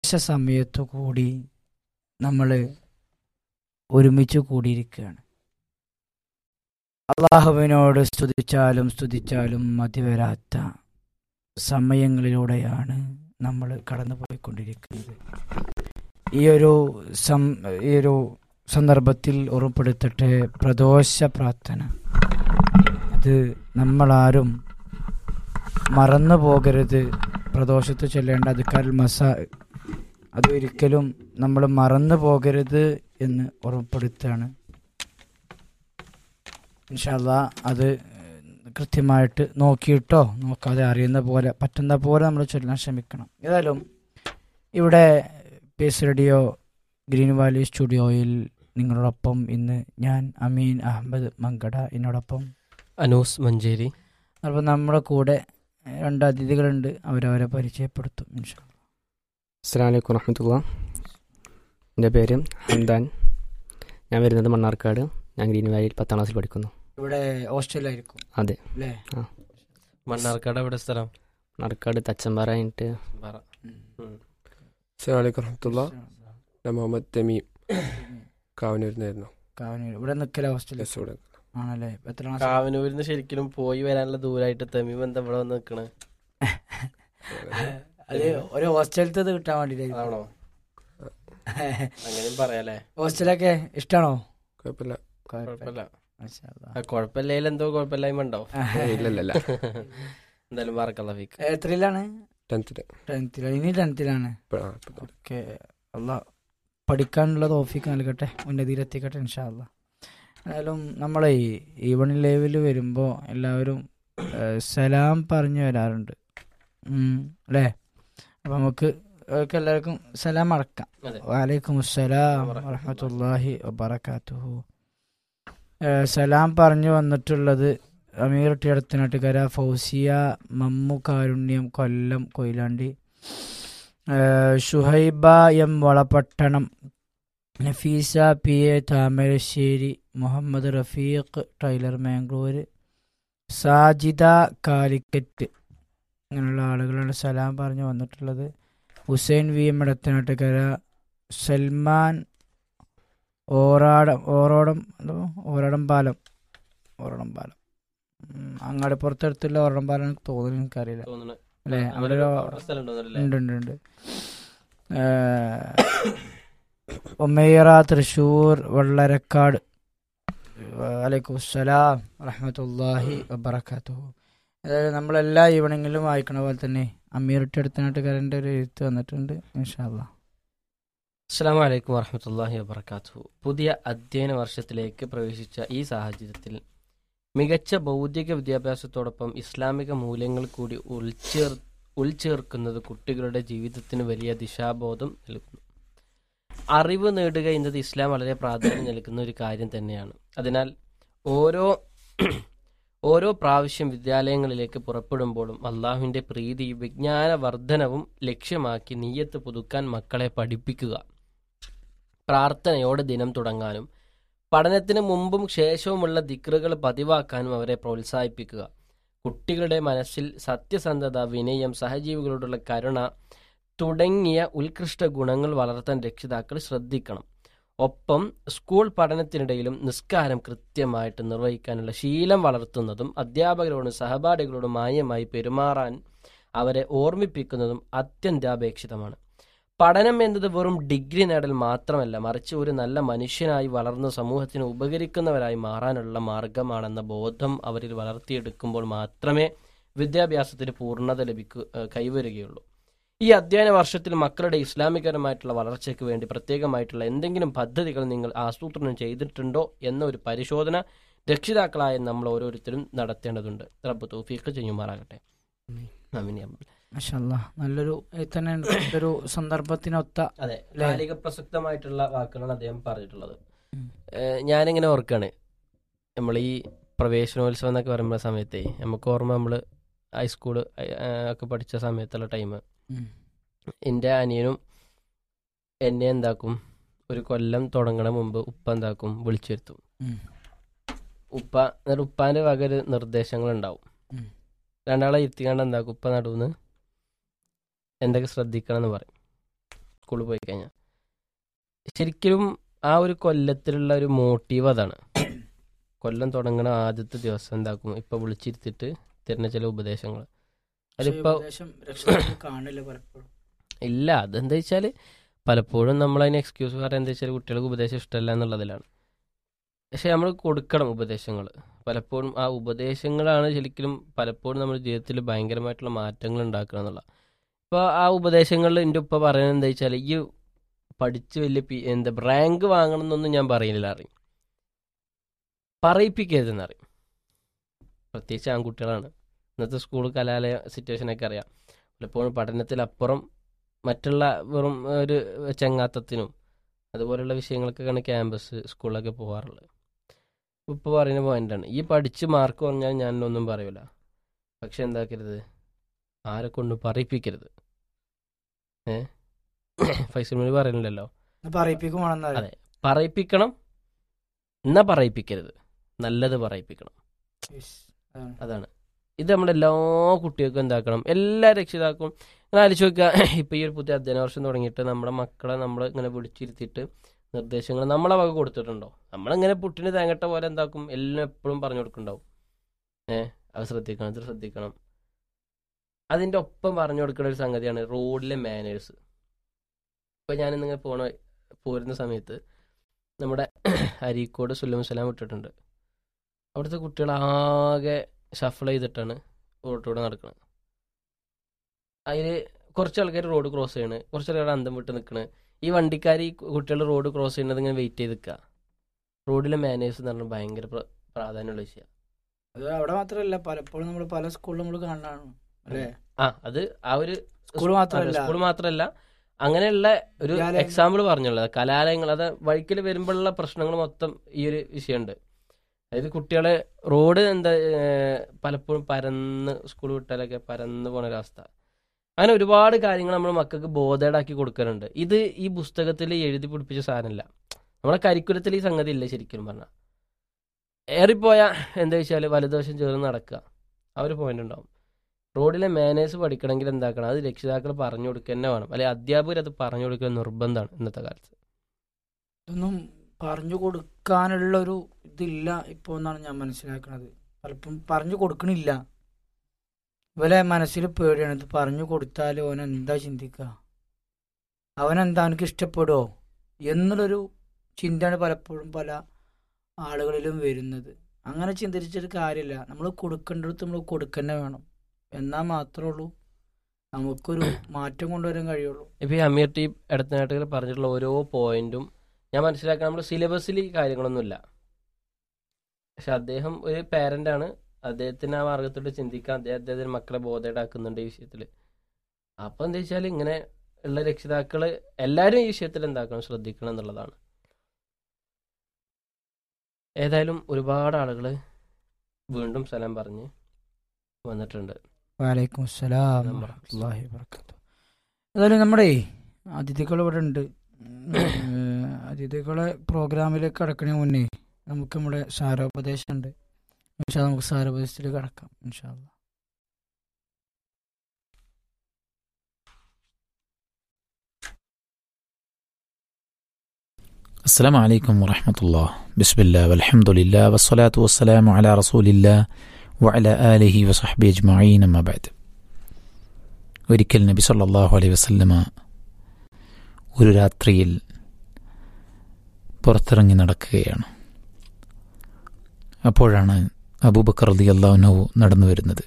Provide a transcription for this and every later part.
സമയത്തു കൂടി നമ്മൾ ഒരുമിച്ച് കൂടിയിരിക്കുകയാണ്. അള്ളാഹുവിനോട് സ്തുതിച്ചാലും മതി വരാത്ത സമയങ്ങളിലൂടെയാണ് നമ്മൾ കടന്നു പോയിക്കൊണ്ടിരിക്കുന്നത്. ഈ ഒരു സന്ദർഭത്തിൽ ഓർമ്മപ്പെടുത്തട്ടെ, പ്രദോഷ പ്രാർത്ഥന. അത് നമ്മളാരും മറന്നു പോകരുത്. പ്രദോഷത്ത് ചൊല്ലേണ്ട അദ്കാറുൽ മസാ അതൊരിക്കലും നമ്മൾ മറന്നു പോകരുത് എന്ന് ഓർമ്മപ്പെടുത്തുകയാണ്. ഇൻഷാ അല്ലാഹ് അത് കൃത്യമായിട്ട് നോക്കാതെ അറിയുന്ന പോലെ പറ്റുന്ന പോലെ നമ്മൾ ചൊല്ലാൻ ശ്രമിക്കണം. ഏതായാലും ഇവിടെ പീസ് റേഡിയോ ഗ്രീൻ വാലി സ്റ്റുഡിയോയിൽ നിങ്ങളോടൊപ്പം ഇന്ന് ഞാൻ അമീൻ അഹമ്മദ് മങ്കട, എന്നോടൊപ്പം അനൂസ് മഞ്ചേരി. അപ്പോൾ നമ്മുടെ കൂടെ 2 അതിഥികളുണ്ട്. അവരവരെ പരിചയപ്പെടുത്തും ഇൻഷാ അല്ലാഹ്. അസ്സലാമു അലൈക്കും വറഹ്മത്തുള്ളാഹി. എൻ്റെ പേര് ഹംദാൻ. ഞാൻ വരുന്നത് മണ്ണാർക്കാട്. ഞാൻ ഗ്രീൻ വാലിയിൽ 10ാം ക്ലാസ്സിൽ പഠിക്കുന്നു. ഇവിടെ ഹോസ്റ്റലായിരിക്കും അതെ. അല്ലേ? മണ്ണാർക്കാട് എവിടെ സ്ഥലം? മണ്ണാർക്കാട് തച്ചമ്പാറ കഴിഞ്ഞിട്ട്. അസ്സലാമു അലൈക്കും വറഹ്മത്തുള്ളാഹി. ഞാൻ മുഹമ്മദ് തമീം, കാവനൂരിന്നായിരുന്നു. കാവനൂർ. ഇവിടെ നിൽക്കല ഹോസ്റ്റലിൽ ഇവിടെ ആണല്ലേ? എത്ര ക്ലാസ്? കാവനൂരിന്ന് ശരിക്കും പോയി വരാനുള്ള ദൂരമായിട്ട് തമീം എന്താ ഇവിടെ വന്ന് നിൽക്കണേ? അത് ഒരു ഹോസ്റ്റലത്തെ കിട്ടാൻ വേണ്ടിട്ടാ. ആണോ? അങ്ങനെയും പറയാലേ. ഹോസ്റ്റലൊക്കെ ഇഷ്ടാണോ? കുഴപ്പമില്ല. കുഴപ്പമില്ല. മാഷാ അല്ലാഹ്. കുഴപ്പമില്ല, എന്തോ കുഴപ്പമില്ലായ്മ ഉണ്ടോ? ഇല്ലല്ല. എന്തായാലും ബാറക്കല്ലാഹു ഫീക്ക്. എത്രയിലാണ്? 10th. ഇനി 10th ഓക്കെ. അല്ലാഹ് പഠിക്കാനുള്ള തൗഫീഖ് നൽകട്ടെ, ഉന്നതിയിലെത്തിക്കട്ടെ ഇൻഷാ അല്ലാഹ്. എന്നാലും നമ്മളെ ഈവനിങ് ലൈവിൽ വരുമ്പോൾ എല്ലാവരും സലാം പറഞ്ഞു വരാറുണ്ട് അല്ലേ? അപ്പം നമുക്ക് എല്ലാവർക്കും സലാം അടക്കാം. വലൈക്കും അസ്സലാം വറഹ്മത്തുള്ളാഹി വബറകാതുഹു. സലാം പറഞ്ഞു വന്നിട്ടുള്ളത് അമീർ ടിയടത്തനാട്ടുകര, ഫൗസിയ മമ്മു കാരുണ്യം കൊല്ലം Koyilandy, Shuhaiba M Valapattanam, Nafeesa P A Thamarassery, Muhammad Rafeeq Taylor Mangalore, Sajida Calicut, അങ്ങനെയുള്ള ആളുകളാണ് സലാം പറഞ്ഞു വന്നിട്ടുള്ളത്. ഹുസൈൻ വി എം ഇടത്തനാട്ടുകര, സൽമാൻ ഓരാടം പാലം അങ്ങാടിപ്പുറത്തടുത്തുള്ള ഓരാടം പാലം തോന്നുന്നു, എനിക്കറിയില്ല അല്ലേ? അവിടെ ഉണ്ട്. ഉമൈറ തൃശ്ശൂർ വള്ളരക്കാട്. വലൈക്കും അസ്സലാം വറഹ്മത്തുള്ളാഹി വബറകാതുഹു. അതായത് നമ്മളെല്ലാ ഈവനിങ്ങിലും വായിക്കണ പോലെ തന്നെ അമീറിട്ട് അടുത്തനാട്ടുകാരൻ്റെ ഒരു എഴുത്ത് വന്നിട്ടുണ്ട് ഇൻഷാ അല്ലാഹ്. അസ്സലാമു അലൈക്കും വറഹ്മത്തുള്ളാഹി വബറകാതുഹു. പുതിയ അധ്യയന വർഷത്തിലേക്ക് പ്രവേശിച്ച ഈ സാഹചര്യത്തിൽ മികച്ച ഭൗതിക വിദ്യാഭ്യാസത്തോടൊപ്പം ഇസ്ലാമിക മൂല്യങ്ങൾ കൂടി ഉൾച്ചേർക്കുന്നത് കുട്ടികളുടെ ജീവിതത്തിന് വലിയ ദിശാബോധം നൽകുന്നു. അറിവ് നേടുക എന്നത് ഇസ്ലാം വളരെ പ്രാധാന്യം നൽകുന്ന ഒരു കാര്യം തന്നെയാണ്. അതിനാൽ ഓരോ പ്രാവശ്യം വിദ്യാലയങ്ങളിലേക്ക് പുറപ്പെടുമ്പോഴും അള്ളാഹുവിൻ്റെ പ്രീതിയും വിജ്ഞാനവർദ്ധനവും ലക്ഷ്യമാക്കി നിയ്യത്ത് പുതുക്കാൻ മക്കളെ പഠിപ്പിക്കുക. പ്രാർത്ഥനയോടെ ദിനം തുടങ്ങാനും പഠനത്തിന് മുമ്പും ശേഷവുമുള്ള ദിക്റുകൾ പതിവാക്കാനും അവരെ പ്രോത്സാഹിപ്പിക്കുക. കുട്ടികളുടെ മനസ്സിൽ സത്യസന്ധത, വിനയം, സഹജീവികളോടുള്ള കരുണ തുടങ്ങിയ ഉത്കൃഷ്ട ഗുണങ്ങൾ വളർത്താൻ രക്ഷിതാക്കൾ ശ്രദ്ധിക്കണം. ഒപ്പം സ്കൂൾ പഠനത്തിനിടയിലും നിസ്കാരം കൃത്യമായിട്ട് നിർവഹിക്കാനുള്ള ശീലം വളർത്തുന്നതും അധ്യാപകരോടും സഹപാഠികളോടും മാന്യമായി പെരുമാറാൻ അവരെ ഓർമ്മിപ്പിക്കുന്നതും അത്യന്താപേക്ഷിതമാണ്. പഠനം എന്നത് വെറും ഡിഗ്രി നേടൽ മാത്രമല്ല, മറിച്ച് ഒരു നല്ല മനുഷ്യനായി വളർന്ന സമൂഹത്തിന് ഉപകരിക്കുന്നവരായി മാറാനുള്ള മാർഗമാണെന്ന ബോധം അവരിൽ വളർത്തിയെടുക്കുമ്പോൾ മാത്രമേ വിദ്യാഭ്യാസത്തിന് പൂർണ്ണത കൈവരുകയുള്ളൂ. ഈ അധ്യയന വർഷത്തിൽ മക്കളുടെ ഇസ്ലാമികപരമായിട്ടുള്ള വളർച്ചയ്ക്ക് വേണ്ടി പ്രത്യേകമായിട്ടുള്ള എന്തെങ്കിലും പദ്ധതികൾ നിങ്ങൾ ആസൂത്രണം ചെയ്തിട്ടുണ്ടോ എന്ന ഒരു പരിശോധന രക്ഷിതാക്കളായ നമ്മൾ ഓരോരുത്തരും നടത്തേണ്ടതുണ്ട്. റബ്ബ് തൗഫീഖ് ചെയ്യുമാറാകട്ടെ. മാഷാ അല്ലാഹ്. നല്ലൊരു തന്നെ ഒരു സന്ദർഭത്തിനൊത്ത അതെ കാലിക പ്രസക്തമായിട്ടുള്ള വാക്കുകളാണ് അദ്ദേഹം പറഞ്ഞിട്ടുള്ളത്. ഞാനിങ്ങനെ ഓർക്കാണ്, നമ്മൾ ഈ പ്രവേശനോത്സവം എന്നൊക്കെ പറയുന്ന സമയത്തേ നമുക്ക് ഓർമ്മ, നമ്മൾ ഹൈസ്കൂള് ഒക്കെ പഠിച്ച സമയത്തുള്ള ടൈം, എൻ്റെ അനിയനും എന്നെ എന്താക്കും, ഒരു കൊല്ലം തുടങ്ങണ മുമ്പ് ഉപ്പ എന്താക്കും, വിളിച്ചു വരുത്തും. ഉപ്പാൻ്റെ വക ഒരു നിർദ്ദേശങ്ങളുണ്ടാവും. രണ്ടാളെ ഇരുത്തിക്കാണ്ട് എന്താക്കും, ഉപ്പ നടുവെന്ന് എന്തൊക്കെ ശ്രദ്ധിക്കണം എന്ന് പറയും. സ്കൂളിൽ പോയി കഴിഞ്ഞാൽ ശരിക്കും ആ ഒരു കൊല്ലത്തിലുള്ള ഒരു മോട്ടീവ് അതാണ്. കൊല്ലം തുടങ്ങണ ആദ്യത്തെ ദിവസം എന്താക്കും, ഇപ്പൊ വിളിച്ചിരുത്തിട്ട് തരുന്ന ചില ഉപദേശങ്ങൾ അതിപ്പോ കാണില്ല പലപ്പോഴും. ഇല്ല. അതെന്താ വെച്ചാൽ പലപ്പോഴും നമ്മളതിന് എക്സ്ക്യൂസ് പറയാൻ എന്താ വെച്ചാൽ കുട്ടികൾക്ക് ഉപദേശം ഇഷ്ടമല്ല എന്നുള്ളതിലാണ്. പക്ഷെ നമ്മൾ കൊടുക്കണം ഉപദേശങ്ങൾ. പലപ്പോഴും ആ ഉപദേശങ്ങളാണ് ശരിക്കും പലപ്പോഴും നമ്മുടെ ജീവിതത്തിൽ ഭയങ്കരമായിട്ടുള്ള മാറ്റങ്ങൾ ഉണ്ടാക്കുക എന്നുള്ള. ഇപ്പോൾ ആ ഉപദേശങ്ങളിൽ എൻ്റെ ഉപ്പ പറയുന്നത് എന്താ വെച്ചാൽ, ഈ പഠിച്ച് വലിയ റാങ്ക് വാങ്ങണം എന്നൊന്നും ഞാൻ പറയുന്നില്ല, അറിയും പറയിപ്പിക്കരുതെന്നറിയും. പ്രത്യേകിച്ച് ആൺകുട്ടികളാണ്. ഇന്നത്തെ സ്കൂൾ കലാലയ സിറ്റുവേഷനൊക്കെ അറിയാം. പലപ്പോഴും പഠനത്തിലപ്പുറം മറ്റുള്ള വെറും ഒരു ചെങ്ങാത്തത്തിനും അതുപോലെയുള്ള വിഷയങ്ങൾക്കൊക്കെയാണ് ക്യാമ്പസ് സ്കൂളിലൊക്കെ പോകാറുള്ളത്. ഇപ്പോൾ പറയുന്ന പോയിന്റാണ്, ഈ പഠിച്ച് മാർക്ക് പറഞ്ഞാൽ ഞാനൊന്നും പറയൂല, പക്ഷെ എന്താക്കരുത്, ആരെ കൊണ്ട് പറയിപ്പിക്കരുത്. ഫൈസൽ മൊഴി പറയുന്നില്ലല്ലോ, അതെ, പറയിപ്പിക്കണം എന്നാ പറയിപ്പിക്കരുത്, നല്ലത് പറയിപ്പിക്കണം. അതാണ് ഇത്. നമ്മളെല്ലാ കുട്ടികൾക്കും എന്താക്കണം, എല്ലാ രക്ഷിതാക്കളും ഇങ്ങനെ ആലോചിച്ച് നോക്കുക. ഇപ്പം ഈ ഒരു പുതിയ അധ്യയന വർഷം തുടങ്ങിയിട്ട് നമ്മുടെ മക്കളെ നമ്മൾ ഇങ്ങനെ വിളിച്ചിരുത്തിയിട്ട് നിർദ്ദേശങ്ങൾ നമ്മളെ വക കൊടുത്തിട്ടുണ്ടോ? നമ്മളിങ്ങനെ പുട്ടിന് തേങ്ങട്ട പോലെ എന്താക്കും, എല്ലാം എപ്പോഴും പറഞ്ഞു കൊടുക്കുന്നുണ്ടാവും. അത് ശ്രദ്ധിക്കണം, ഇത് ശ്രദ്ധിക്കണം. അതിൻ്റെ ഒപ്പം പറഞ്ഞു കൊടുക്കുന്ന ഒരു സംഗതിയാണ് റോഡിലെ മാനേഴ്സ്. ഇപ്പം ഞാനിന്നിങ്ങനെ പോരുന്ന സമയത്ത് നമ്മുടെ അരീക്കോട് സുല്ലം സലാം വിട്ടിട്ടുണ്ട്. അവിടുത്തെ കുട്ടികൾ ആകെ ഷഫിൾ ചെയ്തിട്ടാണ് റോഡിലൂടെ നടക്കുന്നത്. അതിൽ കുറച്ച് ആൾക്കാർ റോഡ് ക്രോസ് ചെയ്യണ്, കുറച്ച് ആൾക്കാർ അന്തം വിട്ട് നിൽക്കണ്. ഈ വണ്ടിക്കാർ ഈ കുട്ടികൾ റോഡ് ക്രോസ് ചെയ്യുന്നത് ഇങ്ങനെ വെയിറ്റ് ചെയ്ത് നിൽക്കുക. റോഡിലെ മാനേഴ്സ് എന്ന് പറഞ്ഞാൽ ഭയങ്കര പ്രാധാന്യമുള്ള വിഷയം. അത് അവിടെ മാത്രമല്ല, പലപ്പോഴും നമ്മൾ പല സ്കൂളിലും നമ്മൾ കാണാനാണ് അല്ലേ. അത് ആ ഒരു സ്കൂൾ മാത്രമല്ല അങ്ങനെയുള്ള ഒരു എക്സാമ്പിൾ പറഞ്ഞുള്ളത്. കലാലയങ്ങൾ, അത് വഴിക്കൽ വരുമ്പോഴുള്ള പ്രശ്നങ്ങൾ മൊത്തം ഈ ഒരു വിഷയമുണ്ട്. അതായത് കുട്ടികളെ റോഡ് പലപ്പോഴും പരന്ന് സ്കൂൾ വിട്ടാലൊക്കെ പരന്ന് പോണ ഒരവസ്ഥ. അങ്ങനെ ഒരുപാട് കാര്യങ്ങൾ നമ്മൾ മക്കൾക്ക് ബോധേഡാക്കി കൊടുക്കാറുണ്ട്. ഇത് ഈ പുസ്തകത്തിൽ എഴുതി പിടിപ്പിച്ച സാധനമല്ല, നമ്മുടെ കരിക്കുലത്തിൽ ഈ സംഗതി ഇല്ല. ശരിക്കും പറഞ്ഞാൽ ഏറിപ്പോയാൽ എന്താ വെച്ചാൽ വലതുവശം ചേർന്ന് നടക്കുക, ആ ഒരു പോയിന്റ് ഉണ്ടാവും. റോഡിലെ മാനേഴ്സ് പഠിക്കണമെങ്കിൽ എന്താക്കണം, അത് രക്ഷിതാക്കൾ പറഞ്ഞു കൊടുക്കുക തന്നെ വേണം, അല്ലെങ്കിൽ അധ്യാപകർ അത് പറഞ്ഞു കൊടുക്കുക നിർബന്ധമാണ് ഇന്നത്തെ കാലത്ത്. ഇതൊന്നും പറഞ്ഞു കൊടുക്കാനുള്ളൊരു ഇതില്ല ഇപ്പോൾ എന്നാണ് ഞാൻ മനസ്സിലാക്കുന്നത്. പലപ്പോഴും പറഞ്ഞു കൊടുക്കണില്ല. ഇവരെ മനസ്സിൽ പേടിയാണ്, ഇത് പറഞ്ഞു കൊടുത്താൽ അവനെന്താ ചിന്തിക്കുക, അവനെന്താ അവനക്ക് ഇഷ്ടപ്പെടുമോ എന്നുള്ളൊരു ചിന്തയാണ് പലപ്പോഴും പല ആളുകളിലും വരുന്നത്. അങ്ങനെ ചിന്തിച്ചിട്ട് കാര്യമില്ല. നമ്മൾ കൊടുക്കേണ്ടടുത്ത് നമ്മൾ കൊടുക്കന്നെ വേണം. എന്നാൽ മാത്രമേ ഉള്ളൂ നമുക്കൊരു മാറ്റം കൊണ്ടുവരാൻ കഴിയുള്ളൂ. ഇപ്പോൾ ഈ അമീർ ടീം ഇടത്തനാട്ടുകൾ പറഞ്ഞിട്ടുള്ള ഓരോ പോയിന്റും ഞാൻ മനസ്സിലാക്കാൻ, നമ്മുടെ സിലബസിൽ ഈ കാര്യങ്ങളൊന്നുമില്ല. പക്ഷെ അദ്ദേഹം ഒരു പാരൻ്റാണ്, അദ്ദേഹത്തിന് ആ മാർഗത്തോട്ട് ചിന്തിക്കാൻ അദ്ദേഹത്തിന് മക്കളെ ബോധേടാക്കുന്നുണ്ട് ഈ വിഷയത്തിൽ. അപ്പം എന്താ വെച്ചാൽ ഇങ്ങനെ ഉള്ള രക്ഷിതാക്കൾ എല്ലാവരും ഈ വിഷയത്തിൽ എന്താക്കണം, ശ്രദ്ധിക്കണം എന്നുള്ളതാണ്. ഏതായാലും ഒരുപാട് ആളുകൾ വീണ്ടും സലാം പറഞ്ഞ് വന്നിട്ടുണ്ട്. വലൈക്കും അസ്സലാം വറഹ്മത്തുള്ളാഹി വബറകാതുഹു. ഏതായാലും നമ്മുടെ അതിഥികൾ ഇവിടെ ഉണ്ട്. അതിഥികളെ പ്രോഗ്രാമിലേക്ക് കടക്കണേ മുന്നേ നമുക്ക് നമ്മുടെ സാരോപദേശം ഉണ്ട്. നമുക്ക് സാരോപദേശത്തിൽ കടക്കാം ഇൻഷാ അല്ലാഹ്. السلام عليكم ورحمة الله. بسم الله والحمد لله والصلاة والسلام على رسول الله وعلى آله وصحبه أجمعين أما بعد. ഒരിക്കൽ നബി സല്ലല്ലാഹു അലൈഹി വസല്ലമ ഒരു രാത്രിയിൽ പുറത്തിറങ്ങി നടക്കുകയാണ്. അപ്പോഴാണ് അബൂബക്കർ റളിയല്ലാഹു അൻഹു നടന്നു വരുന്നത്.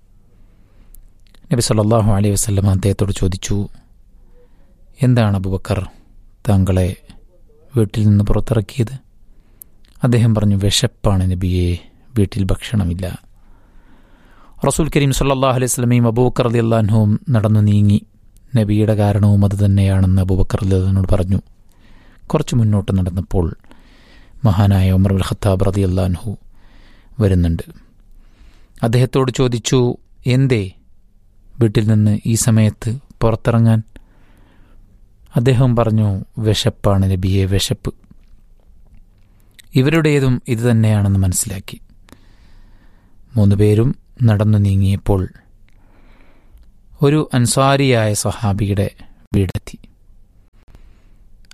നബി സല്ലല്ലാഹു അലൈഹി വസല്ലമ അദ്ദേഹത്തോട് ചോദിച്ചു, എന്താണ് അബൂബക്കർ താങ്കളെ വീട്ടിൽ നിന്ന് പുറത്തിറക്കിയത്? അദ്ദേഹം പറഞ്ഞു, വിശപ്പാണ് നബിയെ, വീട്ടിൽ ഭക്ഷണമില്ല. റസൂൽ കരീം സല്ലല്ലാഹു അലൈഹി വസല്ലമയും അബൂബക്കർ റളിയല്ലാഹു അൻഹുവും നടന്നു നീങ്ങി. നബിയുടെ കാരണവും അത് തന്നെയാണെന്ന് അബൂബക്കർ റളിയല്ലാഹു അൻഹു പറഞ്ഞു. കുറച്ച് മുന്നോട്ട് നടന്നപ്പോൾ മഹാനായ ഉമർ ഇബ്നുൽ ഖത്താബ് റളിയല്ലാഹു അൻഹു വരുന്നുണ്ട്. അദ്ദേഹത്തോട് ചോദിച്ചു, എന്തേ വീട്ടിൽ നിന്ന് ഈ സമയത്ത് പുറത്തിറങ്ങാൻ? അദ്ദേഹം പറഞ്ഞു, വിശപ്പാണ് നബിയെ, വിശപ്പ്. ഇവരുടേതും ഇത് തന്നെയാണെന്ന് മനസ്സിലാക്കി. 3 പേരും നടന്നു നീങ്ങിയപ്പോൾ ഒരു അൻസാരിയായ സഹാബിയുടെ വീടെത്തി.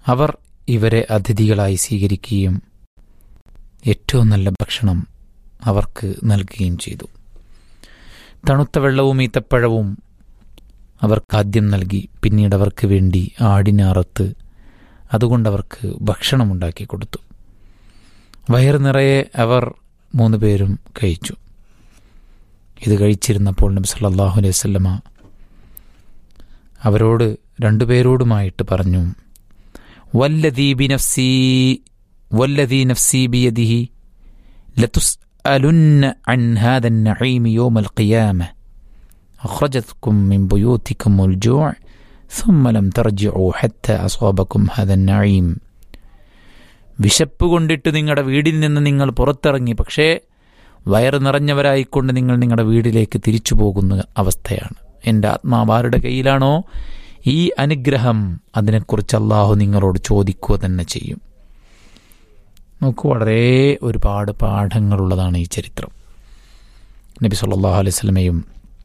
അവർ ഇവരെ അതിഥികളായി സ്വീകരിക്കുകയും ഏറ്റവും നല്ല ഭക്ഷണം അവർക്ക് നൽകുകയും ചെയ്തു. തണുത്ത വെള്ളവും ഈത്തപ്പഴവും അവർക്ക് ആദ്യം നൽകി. പിന്നീട് അവർക്ക് വേണ്ടി ആടിനെ അറുത്ത് അതുകൊണ്ടവർക്ക് ഭക്ഷണമുണ്ടാക്കി കൊടുത്തു. വയറ് നിറയെ അവർ 3 പേരും കഴിച്ചു. ഇത് കഴിച്ചിരുന്നപ്പോൾ നബി സല്ലല്ലാഹു അലൈഹി വസല്ലമ അവരോട് 2 പേരോടുമായിട്ട് പറഞ്ഞു, വല്ലദീ നഫ്സി ബിയദിഹി ലതുസ്അലുന്ന അൻ ഹാദൻ നഈം യൗമൽ ഖിയാമ അഖ്റജത്കും മിൻ ബുയൂതികുമുൽ ജൂഅ് ثم لم ترجعوا حتى أصابكم هذا النعيم. വിശപ്പ് കൊണ്ടിട്ട് നിങ്ങളുടെ വീടിൽ നിന്ന് നിങ്ങൾ പുറത്തിറങ്ങി, പക്ഷേ വയറ് നിറഞ്ഞവരായിക്കൊണ്ട് നിങ്ങൾ നിങ്ങളുടെ വീട്ടിലേക്ക് തിരിച്ചു പോകുന്ന അവസ്ഥയാണ്. എൻ്റെ ആത്മാവ് ആരുടെ കയ്യിലാണോ ഈ അനുഗ്രഹം, അതിനെക്കുറിച്ച് അള്ളാഹു നിങ്ങളോട് ചോദിക്കുക തന്നെ ചെയ്യും. നോക്കൂ, വളരെ ഒരുപാട് പാഠങ്ങളുള്ളതാണ് ഈ ചരിത്രം. നബി സല്ലല്ലാഹു അലൈഹി വസല്ലമയും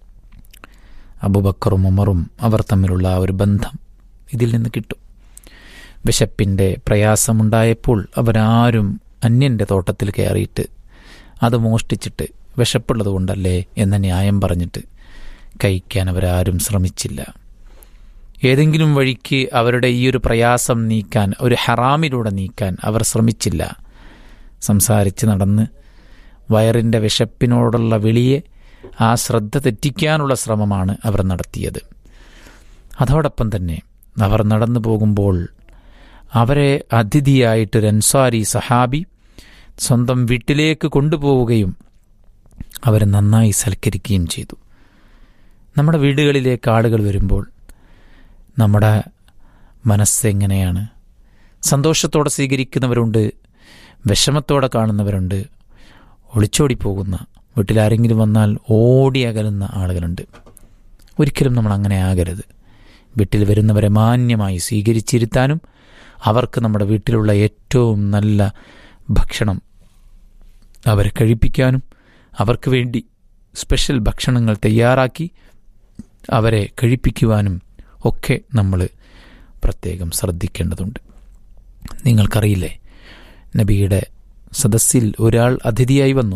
അബൂബക്കറും ഉമറും അവർ തമ്മിലുള്ള ആ ഒരു ബന്ധം ഇതിൽ നിന്ന് കിട്ടും. വിശപ്പിൻ്റെ പ്രയാസമുണ്ടായപ്പോൾ അവരാരും അന്യൻ്റെ തോട്ടത്തിൽ കയറിയിട്ട് അത് മോഷ്ടിച്ചിട്ട് വിശപ്പുള്ളത് കൊണ്ടല്ലേ എന്ന ന്യായം പറഞ്ഞിട്ട് കഴിക്കാൻ അവരാരും ശ്രമിച്ചില്ല. ഏതെങ്കിലും വഴിക്ക് അവരുടെ ഈ ഒരു പ്രയാസം നീക്കാൻ, ഒരു ഹറാമിലൂടെ നീക്കാൻ അവർ ശ്രമിച്ചില്ല. സംസാരിച്ച് നടന്ന് വയറിൻ്റെ വിശപ്പിനോടുള്ള വിളിയെ, ആ ശ്രദ്ധ തെറ്റിക്കാനുള്ള ശ്രമമാണ് അവർ നടത്തിയത്. അതോടൊപ്പം തന്നെ അവർ നടന്നു പോകുമ്പോൾ അവരെ അതിഥിയായിട്ടൊരു അൻസാരി സഹാബി സ്വന്തം വീട്ടിലേക്ക് കൊണ്ടുപോവുകയും അവരെ നന്നായി സൽക്കരിക്കുകയും ചെയ്തു. നമ്മുടെ വീടുകളിലേക്ക് ആളുകൾ വരുമ്പോൾ നമ്മുടെ മനസ്സെങ്ങനെയാണ്? സന്തോഷത്തോടെ സ്വീകരിക്കുന്നവരുണ്ട്, വിഷമത്തോടെ കാണുന്നവരുണ്ട്, ഒളിച്ചോടി പോകുന്ന, വീട്ടിലാരെങ്കിലും വന്നാൽ ഓടി അകലുന്ന ആളുകളുണ്ട്. ഒരിക്കലും നമ്മൾ അങ്ങനെ ആകരുത്. വീട്ടിൽ വരുന്നവരെ മാന്യമായി സ്വീകരിച്ചിരുത്താനും അവർക്ക് നമ്മുടെ വീട്ടിലുള്ള ഏറ്റവും നല്ല ഭക്ഷണം അവരെ കഴിപ്പിക്കാനും അവർക്ക് വേണ്ടി സ്പെഷ്യൽ ഭക്ഷണങ്ങൾ തയ്യാറാക്കി അവരെ കഴിപ്പിക്കുവാനും ഒക്കെ നമ്മൾ പ്രത്യേകം ശ്രദ്ധിക്കേണ്ടതുണ്ട്. നിങ്ങൾക്കറിയില്ലേ, നബിയുടെ സദസ്സിൽ ഒരാൾ അതിഥിയായി വന്നു.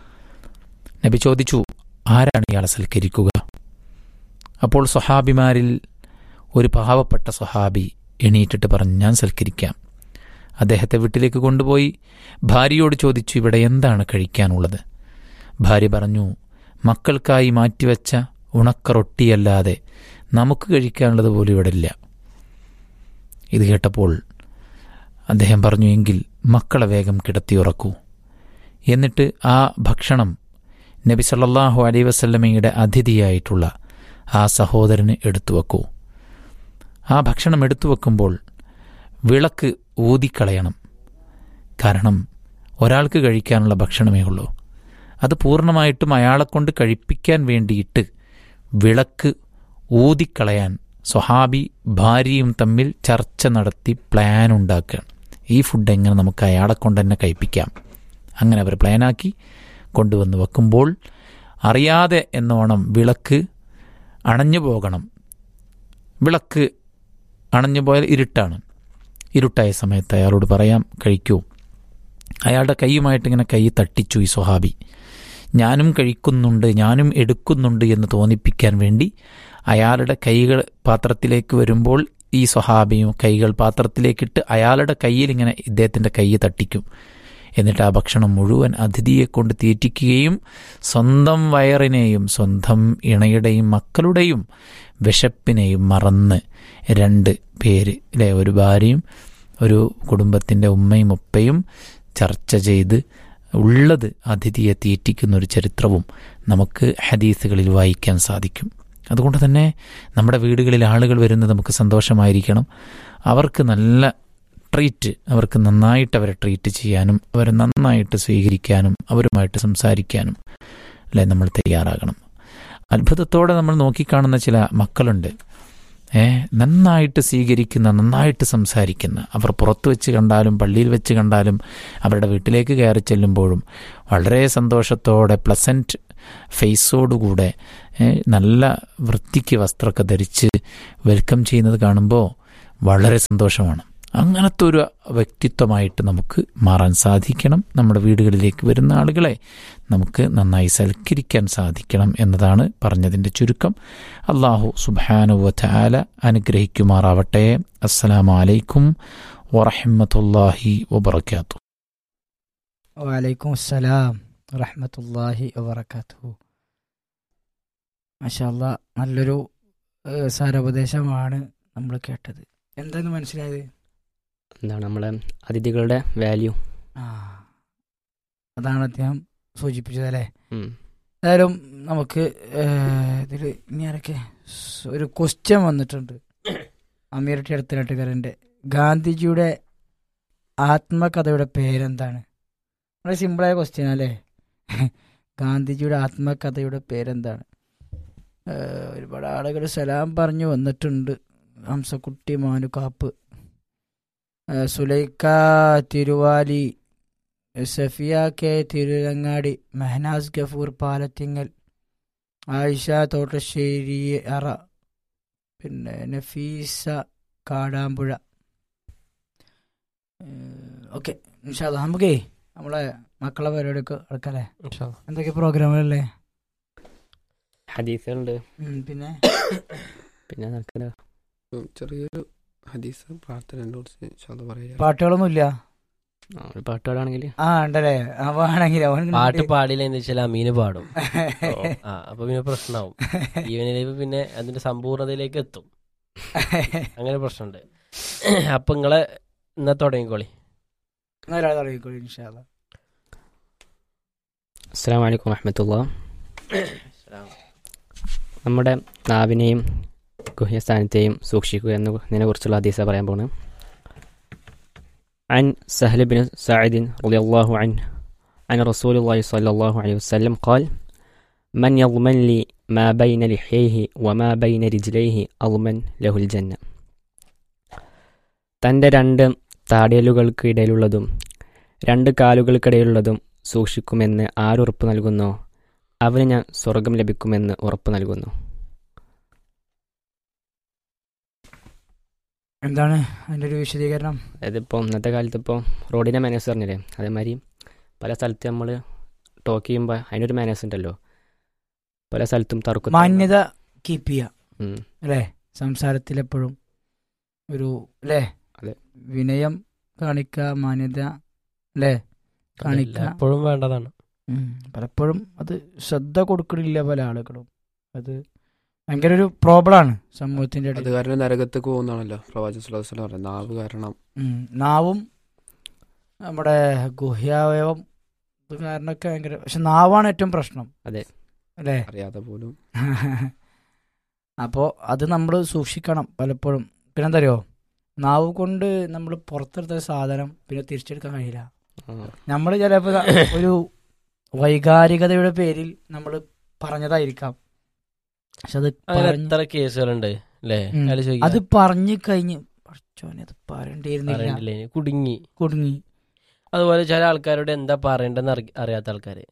നബി ചോദിച്ചു, ആരാണ് ഇയാളെ സൽക്കരിക്കുക? അപ്പോൾ സ്വഹാബിമാരിൽ ഒരു പാവപ്പെട്ട സ്വഹാബി എണീറ്റിട്ട് പറഞ്ഞു, ഞാൻ സൽക്കരിക്കാം. അദ്ദേഹത്തെ വീട്ടിലേക്ക് കൊണ്ടുപോയി ഭാര്യയോട് ചോദിച്ചു, ഇവിടെ എന്താണ് കഴിക്കാനുള്ളത്? ഭാര്യ പറഞ്ഞു, മക്കൾക്കായി മാറ്റിവെച്ച ഉണക്ക റൊട്ടിയല്ലാതെ നമുക്ക് കഴിക്കാനുള്ളത് പോലും ഇവിടെ ഇല്ല. ഇത് കേട്ടപ്പോൾ അദ്ദേഹം പറഞ്ഞു, എങ്കിൽ മക്കളെ വേഗം കിടത്തി ഉറക്കൂ. എന്നിട്ട് ആ ഭക്ഷണം നബി സല്ലല്ലാഹു അലൈഹി വസല്ലമയുടെ അതിഥിയായിട്ടുള്ള ആ സഹോദരന് എടുത്തു വെക്കൂ. ആ ഭക്ഷണം എടുത്തു വെക്കുമ്പോൾ വിളക്ക് ഊതിക്കളയണം. കാരണം ഒരാൾക്ക് കഴിക്കാനുള്ള ഭക്ഷണമേ ഉള്ളൂ. അത് പൂർണ്ണമായിട്ടും അയാളെക്കൊണ്ട് കഴിപ്പിക്കാൻ വേണ്ടിയിട്ട് വിളക്ക് ഊതിക്കളയാൻ സ്വഹാബി ഭാര്യയും തമ്മിൽ ചർച്ച നടത്തി പ്ലാൻ ഉണ്ടാക്കുകയാണ്. ഈ ഫുഡ് എങ്ങനെ നമുക്ക് അയാളെ കൊണ്ട് തന്നെ കഴിപ്പിക്കാം. അങ്ങനെ അവർ പ്ലാനാക്കി കൊണ്ടുവന്ന് വെക്കുമ്പോൾ അറിയാതെ എന്നോണം വിളക്ക് അണഞ്ഞു പോകണം. വിളക്ക് അണഞ്ഞു പോയാൽ ഇരുട്ടാണ്. ഇരുട്ടായ സമയത്ത് അയാളോട് പറയാം, കഴിക്കൂ. അയാളുടെ കൈയുമായിട്ട് ഇങ്ങനെ കൈ തട്ടിച്ചു ഈ സ്വഹാബി. ഞാനും കഴിക്കുന്നുണ്ട്, ഞാനും എടുക്കുന്നുണ്ട് എന്ന് തോന്നിപ്പിക്കാൻ വേണ്ടി അയാളുടെ കൈകൾ പാത്രത്തിലേക്ക് വരുമ്പോൾ ഈ സ്വഹാബിയും കൈകൾ പാത്രത്തിലേക്കിട്ട് അയാളുടെ കയ്യിൽ ഇങ്ങനെ ഇദ്ദേഹത്തിൻ്റെ കൈ തട്ടിക്കും. എന്നിട്ട് ആ ഭക്ഷണം മുഴുവൻ അതിഥിയെ കൊണ്ട് തീറ്റിക്കുകയും സ്വന്തം വയറിനെയും സ്വന്തം ഇണയുടെയും മക്കളുടെയും വിശപ്പിനെയും മറന്ന് 2 പേര് അല്ലെ, ഒരു ഭാര്യയും ഒരു കുടുംബത്തിൻ്റെ ഉമ്മയും ഉപ്പയും ചർച്ച ചെയ്ത് ഉള്ളത് അതിഥിയെ തീറ്റിക്കുന്നൊരു ചരിത്രവും നമുക്ക് ഹദീസുകളിൽ വായിക്കാൻ സാധിക്കും. അതുകൊണ്ട് തന്നെ നമ്മുടെ വീടുകളിൽ ആളുകൾ വരുന്നത് നമുക്ക് സന്തോഷമായിരിക്കണം. അവർക്ക് നല്ല ട്രീറ്റ്, അവർക്ക് നന്നായിട്ട് അവരെ ട്രീറ്റ് ചെയ്യാനും അവരെ നന്നായിട്ട് സ്വീകരിക്കാനും അവരുമായിട്ട് സംസാരിക്കാനും അല്ലെ നമ്മൾ തയ്യാറാകണം. അത്ഭുതത്തോടെ നമ്മൾ നോക്കിക്കാണുന്ന ചില മക്കളുണ്ട്, നന്നായിട്ട് സ്വീകരിക്കുന്ന, നന്നായിട്ട് സംസാരിക്കുന്ന. അവർ പുറത്തു വെച്ച് കണ്ടാലും പള്ളിയിൽ വെച്ച് കണ്ടാലും അവരുടെ വീട്ടിലേക്ക് കയറി ചെല്ലുമ്പോഴും വളരെ സന്തോഷത്തോടെ പ്ലസൻറ്റ് ഫേസോടുകൂടെ നല്ല വൃത്തിക്ക് വസ്ത്രമൊക്കെ ധരിച്ച് വെൽക്കം ചെയ്യുന്നത് കാണുമ്പോൾ വളരെ സന്തോഷമാണ്. അങ്ങനത്തെ ഒരു വ്യക്തിത്വമായിട്ട് നമുക്ക് മാറാൻ സാധിക്കണം. നമ്മുടെ വീടുകളിലേക്ക് വരുന്ന ആളുകളെ നമുക്ക് നന്നായി സൽക്കരിക്കാൻ സാധിക്കണം എന്നതാണ് പറഞ്ഞതിൻ്റെ ചുരുക്കം. അല്ലാഹു സുബ്ഹാനഹു വ തആല അനുഗ്രഹിക്കുമാറാവട്ടെ. അസ്സലാമു അലൈക്കും വറഹ്മത്തുള്ളാഹി വബറകാതുഹു. വലൈക്കും അസ്സലാം വറഹ്മത്തുള്ളാഹി വബറകാതുഹു. മാഷാ അല്ലാ, നല്ലൊരു സാരോപദേശമാണ് നമ്മൾ കേട്ടത്. എന്താന്ന് മനസ്സിലായത്? എന്താണ് നമ്മളെ അതിഥികളുടെ വാല്യൂ. അതാണ് അദ്ദേഹം സൂചിപ്പിച്ചത് അല്ലേ? ഏതായാലും നമുക്ക് ഇതിൽ ഇനി ആരൊക്കെ ഒരു ക്വസ്റ്റ്യൻ വന്നിട്ടുണ്ട്. അമീർട്ടി അടുത്തനാട്ടുകാരൻ്റെ ഗാന്ധിജിയുടെ ആത്മകഥയുടെ പേരെന്താണ്? വളരെ സിമ്പിളായ ക്വസ്റ്റ്യൻ അല്ലേ? ഗാന്ധിജിയുടെ ആത്മകഥയുടെ പേരെന്താണ്? ഒരുപാട് ആളുകൾ സലാം പറഞ്ഞു വന്നിട്ടുണ്ട്. ഹംസക്കുട്ടി മാനുകാപ്പ്, സുലൈക്ക തിരുവാലി, സഫിയ കെ തിരുരങ്ങാടി, മെഹനാസ് ഗഫൂർ പാലത്തിങ്ങൽ, ആയിഷ തോട്ടശ്ശേരി അറ, പിന്നെ നഫീസ കാടാമ്പുഴ. ഓക്കെ, ഇൻഷാ അല്ലാഹ് നമുക്കേ നമ്മളെ മക്കളെ പരിപാടിയൊക്കെ എടുക്കല്ലേ? എന്തൊക്കെ പ്രോഗ്രാമുകളല്ലേ? ഹദീസുകളുണ്ട്. പിന്നെ പിന്നെ നടക്കുന്ന ചെറിയൊരു ഹദീസ് പ്രാർത്ഥന പറയാം. പാട്ടുകളൊന്നും ഇല്ല. ഒരു പാട്ടുപാടാണെങ്കിൽ ഉണ്ടല്ലേ? ആണെങ്കിൽ പാട്ട് പാടില്ല എന്ന് വെച്ചാൽ അമീന് പാടും. അപ്പൊ പിന്നെ പ്രശ്നമാവും. ഈവനിലേക്ക് പിന്നെ അതിന്റെ സമ്പൂർണതയിലേക്ക് എത്തും. അങ്ങനെ പ്രശ്നമുണ്ട്. അപ്പൊ നിങ്ങളെ ഇന്ന തുടങ്ങിക്കോളി. ഇൻഷാ അല്ലാഹ്. അസ്സലാമു അലൈക്കും വറഹ്മത്തുള്ളാഹി. നമ്മുടെ നാവിനെയും ഗുഹ്യസ്ഥാനത്തെയും സൂക്ഷിക്കുക എന്നതിനെ കുറിച്ചുള്ള ഹദീസാണ് പറയാൻ പോകുന്നത്. عن سهل بن سعد رضي الله عنه عن رسول الله صلى الله عليه وسلم قال من يضمن لي ما بين لحيه وما بين رجليه أضمن له الجنة. തൻ്റെ രണ്ട് താടിയലുകൾക്കിടയിലുള്ളതും രണ്ട് കാലുകൾക്കിടയിലുള്ളതും സൂക്ഷിക്കുമെന്ന് ആരുറപ്പ് നൽകുന്നോ അവന് ഞാൻ സ്വർഗം ലഭിക്കുമെന്ന് ഉറപ്പ് നൽകുന്നു. എന്താണ് അതിൻ്റെ ഒരു വിശദീകരണം? അതായത് ഇപ്പോൾ ഇന്നത്തെ കാലത്ത് ഇപ്പോൾ റോഡിൻ്റെ മാനേഴ്സ് പറഞ്ഞില്ലേ, അതേമാതിരി പല സ്ഥലത്ത് നമ്മൾ ടോക്ക് ചെയ്യുമ്പോൾ അതിനൊരു മാനേഴ്സ് ഉണ്ടല്ലോ. പല സ്ഥലത്തും തർക്കം, മാന്യത കീപ്പ് ചെയ്യുക അല്ലേ? സംസാരത്തിലെപ്പോഴും ഒരു അല്ലേ വിനയം കാണിക്കുക, മാന്യത അല്ലേ കാണിക്കുക, എപ്പോഴും വേണ്ടതാണ്. പലപ്പോഴും അത് ശ്രദ്ധ കൊടുക്കണില്ല പല ആളുകളും. അത് ഭയങ്കര ഒരു പ്രോബ്ലമാണ് സമൂഹത്തിന്റെ അത് കാരണം നരകത്തേക്ക് പോകുന്നതാണല്ലോ പ്രവാചകൻ സ്വല്ലല്ലാഹു അലൈഹി വസല്ലം പറഞ്ഞത്. നാവ് കാരണം, നാവും നമ്മുടെ ഗുഹ്യാവയവം ഇത് കാരണമൊക്കെ ഭയങ്കര. പക്ഷെ നാവാണ് ഏറ്റവും പ്രശ്നം. അതെ അല്ലേ? അറിയാതെ പോലും. അപ്പോൾ അത് നമ്മൾ സൂക്ഷിക്കണം പലപ്പോഴും. പിന്നെ എന്താ അറിയോ, നാവ് കൊണ്ട് നമ്മൾ പുറത്തെടുത്ത സാധനം പിന്നെ തിരിച്ചെടുക്കാൻ കഴിയില്ല. നമ്മൾ ചിലപ്പോൾ ഒരു വൈകാരികതയുടെ പേരിൽ നമ്മൾ പറഞ്ഞതായിരിക്കാം, പക്ഷെ അത് എത്ര കേസുകളുണ്ട് അല്ലേ? അത് പറഞ്ഞു കഴിഞ്ഞ് അത് പറയണ്ടിരുന്നില്ല, കുടുങ്ങി. അതുപോലെ ചില ആൾക്കാരോട് എന്താ പറയണ്ടെന്ന് അറിയാത്ത ആൾക്കാര്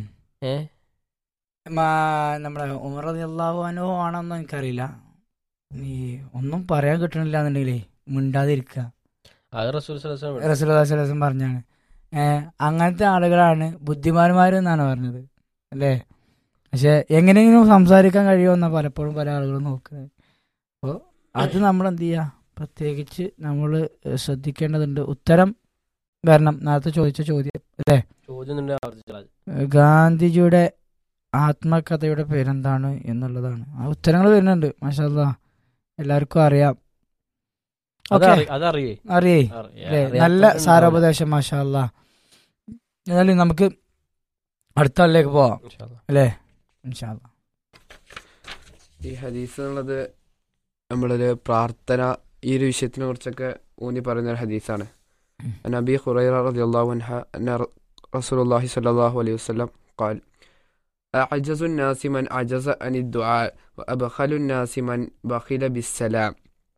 നമ്മുടെ ഉമർ റളിയല്ലാഹു അൻഹു ആണെന്ന് എനിക്കറിയില്ല, നീ ഒന്നും പറയാൻ കിട്ടണില്ല എന്നുണ്ടെങ്കിലേ മിണ്ടാതിരിക്കുക. റസൂൽ സ്വല്ലല്ലാഹു അലൈഹി വസല്ലം പറഞ്ഞാണ്. അങ്ങനത്തെ ആളുകളാണ് ബുദ്ധിമാന്മാരെന്നാണ് പറഞ്ഞത് അല്ലേ? പക്ഷെ എങ്ങനെയെങ്കിലും സംസാരിക്കാൻ കഴിയുമെന്നാ പലപ്പോഴും പല ആളുകളും നോക്കുന്നത്. അപ്പോൾ അത് നമ്മൾ എന്ത് ചെയ്യുക, പ്രത്യേകിച്ച് നമ്മൾ ശ്രദ്ധിക്കേണ്ടതുണ്ട്. ഉത്തരം വരണം. നേരത്തെ ചോദിച്ച ചോദ്യം അല്ലേ, ഗാന്ധിജിയുടെ ആത്മകഥയുടെ പേരെന്താണ് എന്നുള്ളതാണ്. ആ ഉത്തരങ്ങൾ വരുന്നുണ്ട്. മാഷാ അല്ലാഹ്, എല്ലാവർക്കും അറിയാം. അറിയേ നല്ല സാരോപദേശം. മാഷാ അല്ലാഹ്. എന്നാലും നമുക്ക് അടുത്ത ആളിലേക്ക് പോവാം അല്ലേ? ഇൻഷാ അല്ലാഹ്. ഈ ഹദീസ് എന്നുള്ളത് നമ്മളൊരു പ്രാർത്ഥന, ഈ ഒരു വിഷയത്തിനെ കുറിച്ചൊക്കെ ഊന്നി പറയുന്ന ഒരു ഹദീസാണ്. നബി ഖുറൈറ റളിയല്ലാഹു അൻഹു അന്ന റസൂലുള്ളാഹി സ്വല്ലല്ലാഹു അലൈഹി വസല്ലം ഖാൽ അഅജസു الناس من عجز عن الدعاء وأبخل الناس من بخل بالسلام.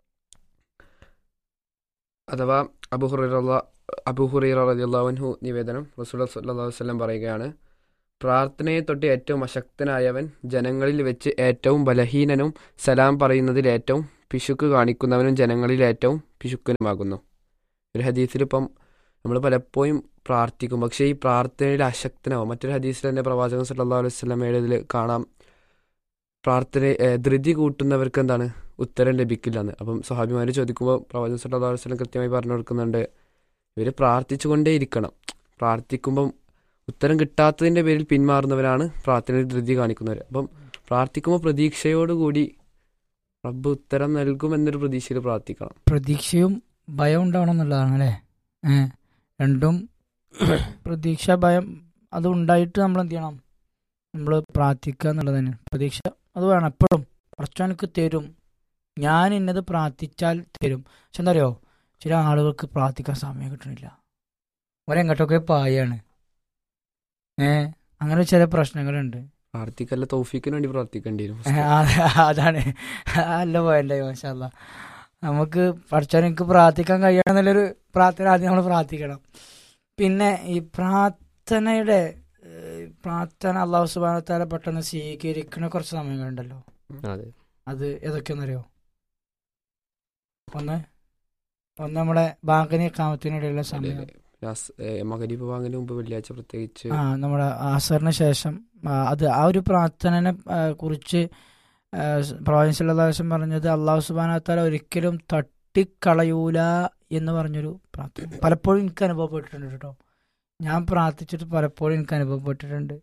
അഥവാ അബൂ ഹുറൈറ റളിയല്ലാഹു അൻഹു നിവേദനം, റസൂൽ സ്വല്ലല്ലാഹു അലൈഹി വസല്ലം പറയുകയാണ്, പ്രാർത്ഥനയെ തൊട്ട് ഏറ്റവും അശക്തനായവൻ ജനങ്ങളിൽ വെച്ച് ഏറ്റവും ബലഹീനനും സലാം പറയുന്നതിൽ ഏറ്റവും പിശുക്ക് കാണിക്കുന്നവനും ജനങ്ങളിൽ ഏറ്റവും പിശുക്കനുമാകുന്നു. ഒരു ഹദീസിൽ ഇപ്പം നമ്മൾ പലപ്പോഴും പ്രാർത്ഥിക്കും, പക്ഷേ ഈ പ്രാർത്ഥനയിൽ അശക്തനാവും. മറ്റൊരു ഹദീസിൽ തന്നെ പ്രവാചകൻ സല്ലല്ലാഹു അലൈഹി വസല്ലമയുടെ ഇതിൽ കാണാം, പ്രാർത്ഥന ധൃതി കൂട്ടുന്നവർക്ക് എന്താണ് ഉത്തരം ലഭിക്കില്ല എന്ന്. അപ്പം സ്വഹാബിമാർ ചോദിക്കുമ്പോൾ പ്രവാചകൻ സല്ലല്ലാഹു അലൈഹി വസല്ലം കൃത്യമായി പറഞ്ഞു കൊടുക്കുന്നുണ്ട്, ഇവർ പ്രാർത്ഥിച്ചുകൊണ്ടേ ഇരിക്കണം. പ്രാർത്ഥിക്കുമ്പം ഉത്തരം കിട്ടാത്തതിൻ്റെ പേരിൽ പിന്മാറുന്നവരാണ് പ്രാർത്ഥനയിൽ ധൃതി കാണിക്കുന്നവർ. അപ്പം പ്രാർത്ഥിക്കുമ്പോൾ പ്രതീക്ഷയോടുകൂടി റബ്ബ് ഉത്തരം നൽകുമെന്നൊരു പ്രതീക്ഷയിൽ പ്രാർത്ഥിക്കണം. പ്രതീക്ഷയും ഭയം ഉണ്ടാവണം എന്നുള്ളതാണ് അല്ലേ? രണ്ടും പ്രതീക്ഷ ഭയം അത് ഉണ്ടായിട്ട് നമ്മൾ എന്ത് ചെയ്യണം? നമ്മൾ പ്രാർത്ഥിക്കുക എന്നുള്ളത് തന്നെ. പ്രതീക്ഷ അത് വേണം എപ്പോഴും. പടച്ചോൻ എനിക്ക് തരും, ഞാൻ ഇന്നത് പ്രാർത്ഥിച്ചാൽ തരും. പക്ഷെ എന്താ അറിയോ, ചില ആളുകൾക്ക് പ്രാർത്ഥിക്കാൻ സമയം കിട്ടണില്ല, അവരെങ്ങോട്ടൊക്കെ പായാണ്. അങ്ങനെ ചില പ്രശ്നങ്ങളുണ്ട്. പ്രാർത്ഥിക്കല്ല തൗഫീക്കിന് വേണ്ടി പ്രാർത്ഥിക്കേണ്ടി വരും. അതാണ് നല്ല പോയല്ലേ. മാഷാ അല്ലാ, നമുക്ക് പഠിച്ചാൽ എനിക്ക് പ്രാർത്ഥിക്കാൻ കഴിയണം എന്നുള്ളൊരു പ്രാർത്ഥന ആദ്യം നമ്മൾ പ്രാർത്ഥിക്കണം. പിന്നെ ഈ പ്രാർത്ഥന അള്ളാഹു സുബ്ഹാനഹു വ തആല പെട്ടെന്ന് സ്വീകരിക്കുന്ന കുറച്ച് സമയങ്ങളുണ്ടല്ലോ, അത് ഏതൊക്കെയാണെന്നറിയോ? ഒന്ന് നമ്മുടെ ബാങ്കിന് കാമത്തിനിടയിലുള്ള സമയം, മഗ്‌രിബ് ബാങ്കിന് മുമ്പ് വെള്ളിയാഴ്ച പ്രത്യേകിച്ച് നമ്മുടെ അസറിന് ശേഷം. അത് ആ ഒരു പ്രാർത്ഥനനെ കുറിച്ച് പ്രവാചകൻ സല്ലല്ലാഹു അലൈഹി വസല്ലം പറഞ്ഞത് അല്ലാഹു സുബ്ഹാനഹു വ തആല ഒരിക്കലും തട്ടിക്കളയൂല എന്ന് പറഞ്ഞൊരു പ്രാർത്ഥന പലപ്പോഴും എനിക്ക് അനുഭവപ്പെട്ടിട്ടുണ്ട് കേട്ടോ. ഞാൻ പ്രാർത്ഥിച്ചിട്ട് പലപ്പോഴും എനിക്ക് അനുഭവപ്പെട്ടിട്ടുണ്ട്.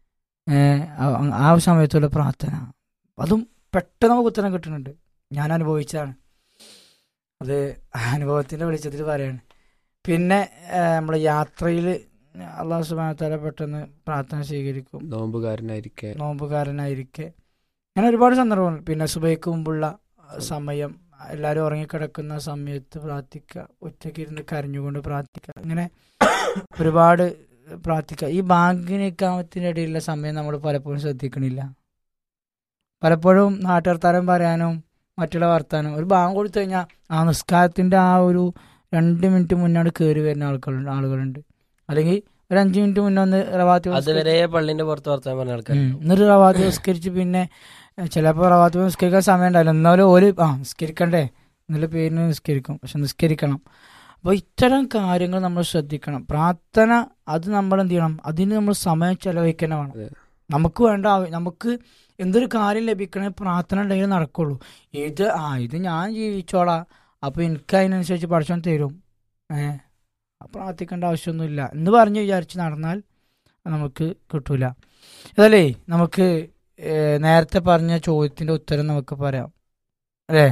ആ സമയത്തുള്ള പ്രാർത്ഥന അതും പെട്ടെന്ന് നമുക്ക് ഉത്തരം കിട്ടുന്നുണ്ട്. ഞാൻ അനുഭവിച്ചതാണ്, അത് അനുഭവത്തിൻ്റെ വെളിച്ചത്തിൽ പറയാണ്. പിന്നെ നമ്മൾ യാത്രയിൽ അല്ലാഹു സുബ്ഹാനഹു വ തആല പെട്ടെന്ന് പ്രാർത്ഥന സ്വീകരിക്കും, നോമ്പുകാരനായിരിക്കെ. അങ്ങനെ ഒരുപാട് സന്ദർഭങ്ങൾ. പിന്നെ സുബഹിക്ക് മുമ്പുള്ള സമയം, എല്ലാവരും ഉറങ്ങിക്കിടക്കുന്ന സമയത്ത് പ്രാർത്ഥിക്കുക, ഒറ്റയ്ക്ക് ഇരുന്ന് കരഞ്ഞുകൊണ്ട് പ്രാർത്ഥിക്കുക, ഇങ്ങനെ ഒരുപാട് പ്രാർത്ഥിക്കുക. ഈ ബാങ്കിനിക്കാമത്തിൻ്റെ ഇടയിലുള്ള സമയം നമ്മൾ പലപ്പോഴും ശ്രദ്ധിക്കണില്ല. പലപ്പോഴും നാട്ടുവർത്താനം പറയാനും മറ്റുള്ള വർത്താനം, ഒരു ബാങ്ക് കൊടുത്തു കഴിഞ്ഞാൽ ആ നിസ്കാരത്തിൻ്റെ ആ ഒരു 2 മിനിറ്റ് മുന്നാണ് കയറി വരുന്ന ആളുകളുണ്ട്. അല്ലെങ്കിൽ ഒരു 5 മിനിറ്റ് മുന്നേ ഒന്ന് റവാത്തി പള്ളിന്റെ പുറത്ത് വർത്താനം പറഞ്ഞ ആൾക്കാർ എന്നിട്ട് റവാത്തി നിസ്കരിച്ച് പിന്നെ ചിലപ്പോൾ റവാത്തി നിസ്കരിക്കാൻ സമയം ഉണ്ടാവില്ല, എന്നാലും ഒരു നിസ്കരിക്കണ്ടേ എന്നുള്ള പേരിന് നിസ്കരിക്കും, പക്ഷെ നിസ്കരിക്കണം. അപ്പോൾ ഇത്തരം കാര്യങ്ങൾ നമ്മൾ ശ്രദ്ധിക്കണം. പ്രാർത്ഥന അത് നമ്മൾ എന്ത് ചെയ്യണം, അതിന് നമ്മൾ സമയം ചെലവഴിക്കാൻ വേണം. നമുക്ക് വേണ്ട, നമുക്ക് എന്തൊരു കാര്യം ലഭിക്കണേ പ്രാർത്ഥന ഉണ്ടെങ്കിൽ നടക്കുള്ളൂ. ഇത് ഞാൻ ജീവിച്ചോളാം, അപ്പോൾ എനിക്ക് അതിനനുസരിച്ച് പടച്ചോൻ തരും, പ്രാർത്ഥിക്കേണ്ട ആവശ്യമൊന്നുമില്ല എന്ന് പറഞ്ഞ് വിചാരിച്ച് നടന്നാൽ നമുക്ക് കിട്ടൂല. അതല്ലേ, നമുക്ക് നേരത്തെ പറഞ്ഞ ചോദ്യത്തിൻ്റെ ഉത്തരം നമുക്ക് പറയാം അല്ലേ?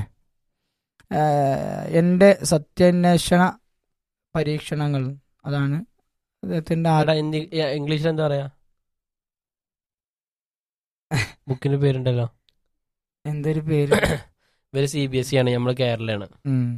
എൻ്റെ സത്യാന്വേഷണ പരീക്ഷണങ്ങൾ, അതാണ് അദ്ദേഹത്തിൻ്റെ. ഇംഗ്ലീഷിൽ എന്താ പറയാ? ബുക്കിന്റെ പേരുണ്ടല്ലോ, എന്തൊരു പേര്? ഇവര് CBSE ആണ്, നമ്മള് കേരളയാണ്.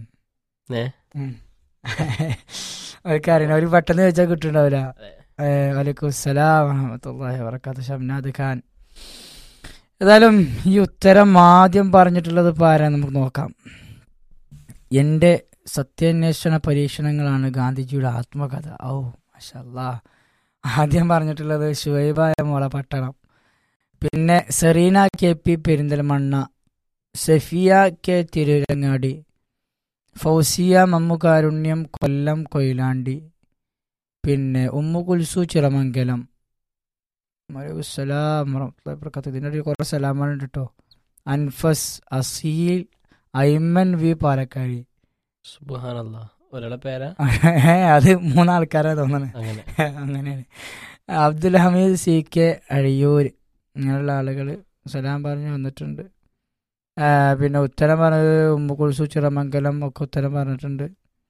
അവർക്കറിയണം, അവർ പെട്ടെന്ന് ചോദിച്ചാൽ കിട്ടുന്നുണ്ടാവില്ല. വലൈക്കും അസ്സലാം വറഹ്മത്തുള്ളാഹി വബറകാതുഹു. ഷംനാദ് ഖാൻ. ഏതായാലും ഈ ഉത്തരം ആദ്യം പറഞ്ഞിട്ടുള്ളത് ആരാ നമുക്ക് നോക്കാം. എൻ്റെ സത്യാന്വേഷണ പരീക്ഷണങ്ങളാണ് ഗാന്ധിജിയുടെ ആത്മകഥ. മാഷാ അല്ലാഹ്. ആദ്യം പറഞ്ഞിട്ടുള്ളത് ശുഹൈബ മോള പട്ടണം, പിന്നെ Serena KP Perinthalmanna, Safiya K Tirurangadi, Fousiya മമ്മുകാരുണ്യം കൊല്ലം കൊയിലാണ്ടി, പിന്നെ ഉമ്മു കുൽസു ചിറമംഗലം. ഇതിനൊരു കുറേ സലാമാണ് കേട്ടോ. അൻഫസ്, അസീൽ, ഐമൻ V പാലക്കാരി. സുബ്ഹാനല്ലാഹ്, ഒരാളെ പേരാ? അത് 3 ആൾക്കാരാ തോന്നണേ. അങ്ങനെയാണ്. അബ്ദുൽ ഹമീദ് CK അഴിയൂർ, ഇങ്ങനെയുള്ള ആളുകൾ സലാം പറഞ്ഞ് വന്നിട്ടുണ്ട്. പിന്നെ ഉത്തരം പറഞ്ഞത് ഉമ്മു കുൽസു ചിറമംഗലം ഒക്കെ ഉത്തരം പറഞ്ഞിട്ടുണ്ട്.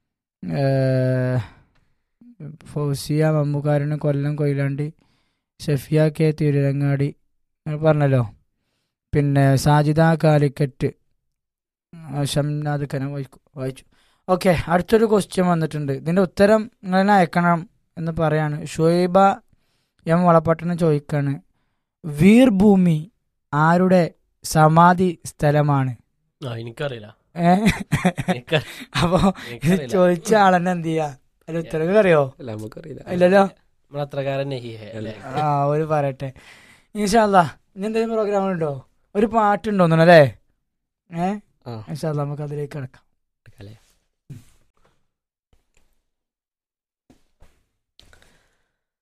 ഫൗസിയ മമ്മുകാരന് കൊല്ലം കൊയിലാണ്ടി, ഷഫിയ K തിരൂരങ്ങാടി പറഞ്ഞല്ലോ. പിന്നെ സാജിദ കാലിക്കറ്റ്, ഷംനാദ് ഖാൻ വായിച്ചു. ഓക്കെ, അടുത്തൊരു ക്വസ്റ്റ്യൻ വന്നിട്ടുണ്ട്. ഇതിൻ്റെ ഉത്തരം നിങ്ങൾ അയക്കണം എന്ന് പറയാണ്. ഷുഹൈബ M വളപട്ടണം ചോദിക്കാണ്, വീർഭൂമി ആരുടെ സമാധി സ്ഥലമാണ്? എനിക്കറിയില്ല. അപ്പൊ ഇത് ചോദിച്ച ആളെന്നെ എന്ത് ചെയ്യാ, അതിൽ ഉത്തരം അറിയോ? ഇല്ലല്ലോ. ഒരു പറയട്ടെ ഇൻഷാ അല്ലാഹ്. ഇനി എന്തെങ്കിലും പ്രോഗ്രാം ഉണ്ടോ? ഒരു പാട്ടുണ്ടോന്നല്ലേ? ഇൻഷാ അല്ലാഹ് നമുക്ക് അതിലേക്ക് കിടക്കാം.